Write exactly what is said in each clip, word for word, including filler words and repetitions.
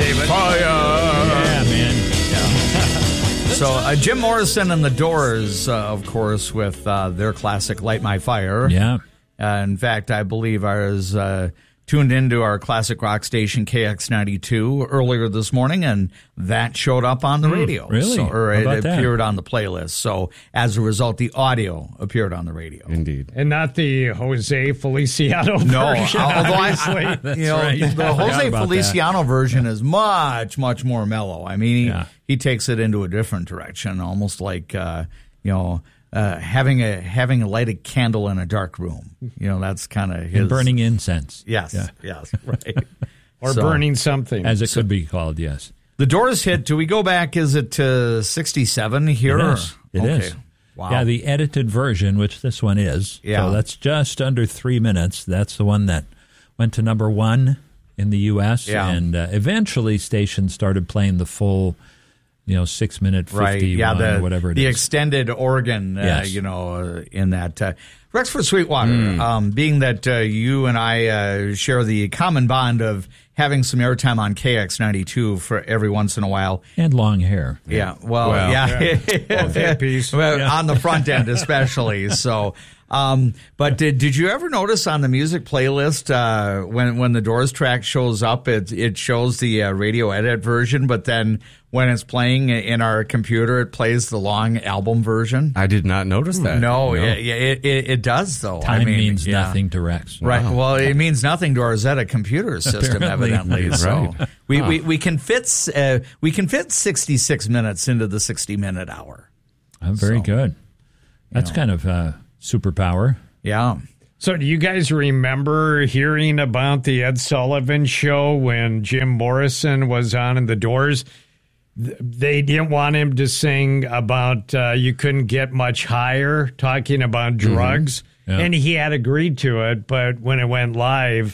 David. Fire. Yeah, man. So uh, Jim Morrison and the Doors, uh, of course, with uh, their classic "Light My Fire." Yeah. Uh, in fact, I believe I was uh, tuned into our classic rock station K X ninety-two earlier this morning, and that showed up on the radio. really? So, or How it about that? appeared on the playlist. So as a result, the audio appeared on the radio. Indeed. And not the Jose Feliciano No, version, although obviously. I, That's you know, right. the I forgot Jose about Feliciano version is much, much more mellow. I mean, he, Yeah. he takes it into a different direction, almost like uh, you know, uh, having a having a lighted candle in a dark room. You know, that's kind of his And burning incense. Yes, Yeah. yes, right. Or So, burning something. As it could be called, yes. The Doors hit. Do we go back? Is it to sixty-seven here? It or- is. It okay. is. Wow. Yeah, the edited version, which this one is. Yeah. So that's just under three minutes. That's the one that went to number one in the U S Yeah. And uh, eventually stations started playing the full, you know, six minute, fifty-one, Right, yeah, the, or whatever it the is. extended organ, uh, Yes. you know, uh, in that. Uh, Rexford Sweetwater, um, being that uh, you and I uh, share the common bond of having some airtime on K X ninety-two for every once in a while. and long hair. Yeah, well, Well, yeah. Both hippies. Well, on the front end especially. So, um, but did did you ever notice on the music playlist uh, when when the Doors track shows up, it it shows the uh, radio edit version, but then when it's playing in our computer, it plays the long album version. I did not notice that. No, It, it it it does though. Time I mean, means yeah. nothing to Rex. Right. Well, it means nothing to our Zeta computer system, Apparently. evidently. So Right. we, Huh. we we can fit uh, we can fit sixty-six minutes into the sixty minute hour. Oh, very So, good. That's know. kind of uh, superpower. Yeah. So do you guys remember hearing about the Ed Sullivan show when Jim Morrison was on in the Doors? Th- They didn't want him to sing about uh, you couldn't get much higher, talking about drugs. Yeah. And he had agreed to it, but when it went live,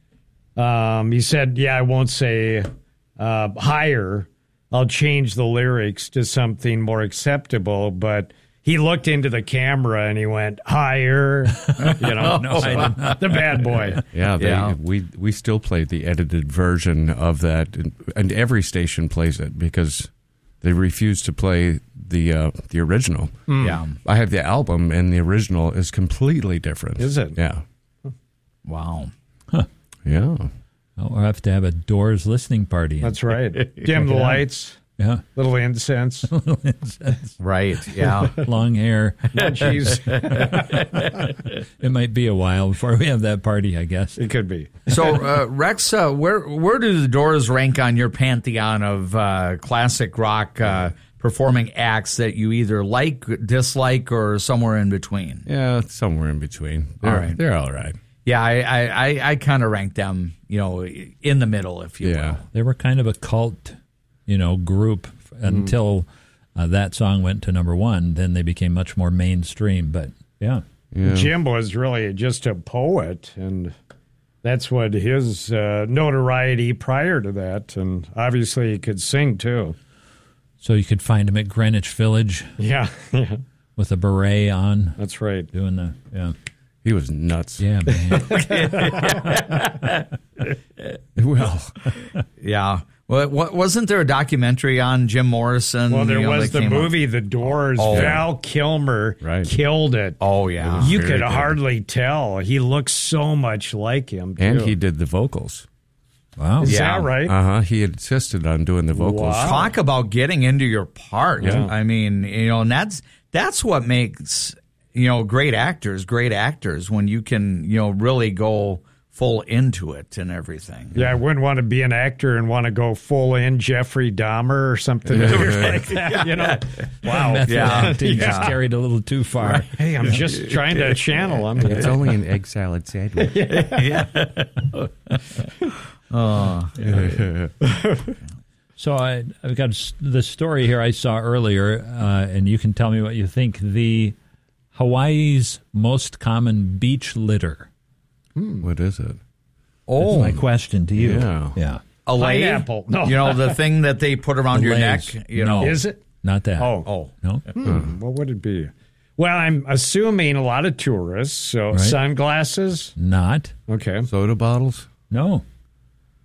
um, he said, yeah, I won't say uh, higher. I'll change the lyrics to something more acceptable, but he looked into the camera and he went higher, you know, No, I did not. the bad boy. Yeah, they, Yeah. we we still play the edited version of that, and, and every station plays it because they refuse to play the uh, the original. Yeah. I have the album, and the original is completely different. Is it? Yeah, Wow. yeah. Oh, we'll have to have a Doors listening party. That's right. Dim the lights, yeah. little incense, Right. Yeah. Long hair. no cheese. It might be a while before we have that party, I guess. It could be. So, uh, Rex, uh, where where do the Doors rank on your pantheon of uh, classic rock uh, performing acts that you either like, dislike, or somewhere in between? Yeah, somewhere in between. They're, All right. they're all right. Yeah, I I, I, I kind of rank them, you know, in the middle, if you Yeah. will. They were kind of a cult, you know, group until uh, that song went to number one. Then they became much more mainstream. But yeah, Yeah. Jim was really just a poet, and that's what his uh, notoriety prior to that. And obviously, he could sing too. so you could find him at Greenwich Village Yeah, yeah, with a beret on, that's right. doing the yeah, He was nuts. yeah, man. Well, Yeah. Well, wa- wasn't there a documentary on Jim Morrison? Well, there you know, was that the came out? movie The Doors. Oh. Val Kilmer Right. killed it. Oh, yeah. You very could good. hardly tell. He looks so much like him. and too. he did the vocals. Wow. Is Yeah. that right? Uh huh. He insisted on doing the vocals. Wow. Talk about getting into your part. Yeah. I mean, you know, and that's that's what makes, you know, great actors great actors, when you can, you know, really go full into it and everything. Yeah, I wouldn't want to be an actor and want to go full in Jeffrey Dahmer or something like that. You know, wow. Method Yeah. acting just Yeah. carried a little too far. Hey, I'm just trying to channel him. It's only an egg salad sandwich. Oh, So I, I've got s- the story here I saw earlier, uh, and you can tell me what you think. The Hawaii's most common beach litter. What is it? That's oh, my question to you. Yeah. Yeah. a lei? Pineapple. No. You know, the thing that they put around The your leis. neck. You No. know, Is it? Not that. Oh. oh, No? Hmm, what would it be? Well, I'm assuming a lot of tourists. So Right. sunglasses. Not. Okay. Soda bottles? No.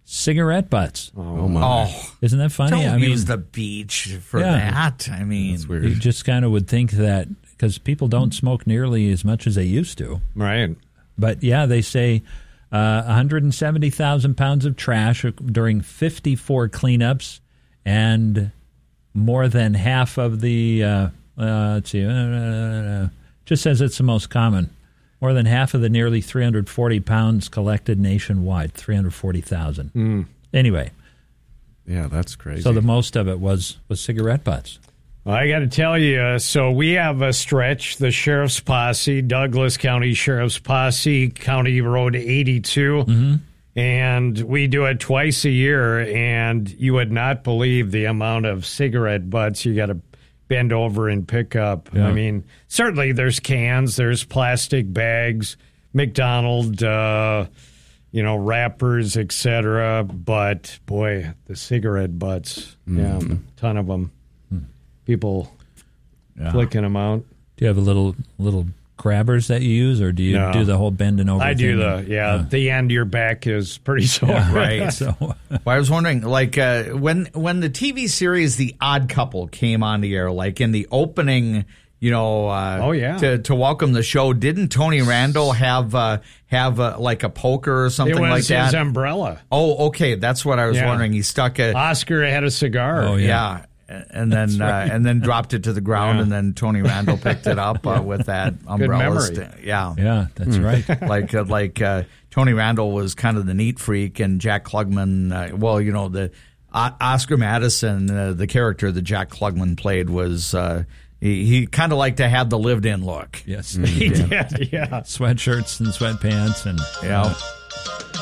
cigarette butts. Oh my! Oh, Isn't that funny? don't I mean, use the beach for Yeah. that. I mean, That's weird. you just kind of would think that because people don't smoke nearly as much as they used to. Right. But yeah, they say uh, one hundred seventy thousand pounds of trash during fifty-four cleanups, and more than half of the, uh, uh, let's see, uh, just says it's the most common. More than half of the nearly three hundred forty pounds collected nationwide, three hundred forty thousand. Mm. Anyway, Yeah, that's crazy. so the most of it was, was cigarette butts. Well, I got to tell you, uh, so we have a stretch, the Sheriff's Posse, Douglas County Sheriff's Posse, County Road eighty-two, Mm-hmm. and we do it twice a year, and you would not believe the amount of cigarette butts you got to bend over and pick up. Yeah. I mean, certainly there's cans, there's plastic bags, McDonald's, uh, you know, wrappers, et cetera. But, boy, the cigarette butts, yeah, a ton of them. People Yeah. flicking them out. Do you have a little little grabbers that you use, or do you No. do the whole bending over I do thing? the, yeah, the end of your back is pretty sore. right. So, Well, I was wondering, like, uh, when when the T V series The Odd Couple came on the air, like in the opening, you know, uh, Oh, yeah. to to welcome the show, didn't Tony Randall have uh, have uh, like a poker or It something was like his that? umbrella. Oh, okay, that's what I was Yeah. wondering. He stuck a Oscar had a cigar. Oh, yeah. And then, uh, and then dropped it to the ground, Yeah. and then Tony Randall picked it up uh, with that umbrella. memory. sta- yeah, yeah, that's right. like uh, like uh, Tony Randall was kind of the neat freak, and Jack Klugman. Uh, well, you know, the uh, Oscar Madison, uh, the character that Jack Klugman played, was uh, he, he kind of liked to have the lived-in look. Yes. He did, yeah. Sweatshirts and sweatpants and Yeah.